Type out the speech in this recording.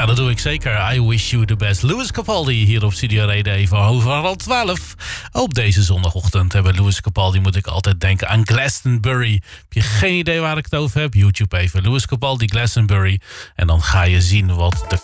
dat doe ik zeker. I wish you the best. Lewis Capaldi hier op Studio Reden even overal 12. Op deze zondagochtend hebben Lewis Capaldi moet ik altijd denken aan Glastonbury. Heb je geen idee waar ik het over heb? YouTube even. Lewis Capaldi, Glastonbury. En dan ga je zien wat de